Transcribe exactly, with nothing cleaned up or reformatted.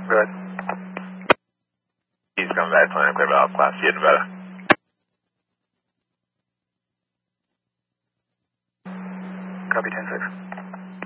Go ahead. He's coming back, plan clear valve, class C, Nevada. Copy ten six.